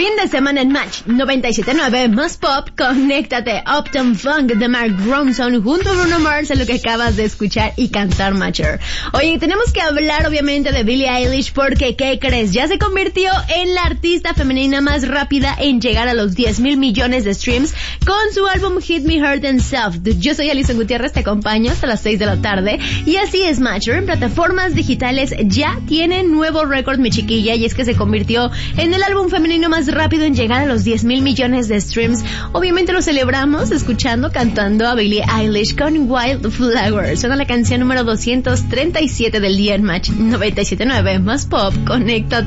Fin de semana en Match 97.9 más pop, conéctate. Uptown Funk de Mark Ronson junto a Bruno Mars en lo que acabas de escuchar y cantar, Matcher. Oye, tenemos que hablar obviamente de Billie Eilish porque, ¿qué crees? Ya se convirtió en la artista femenina más rápida en llegar a los 10,000 millones de streams con su álbum Hit Me Hurt and Self. Yo soy Alison Gutiérrez, te acompaño hasta las 6 de la tarde. Y así es, Matcher, en plataformas digitales ya tiene nuevo récord mi chiquilla, y es que se convirtió en el álbum femenino más rápido en llegar a los 10,000 millones de streams. Obviamente lo celebramos escuchando, cantando a Billie Eilish con Wildflower. Suena la canción número 237 del día en Match 97.9 más pop. Conecta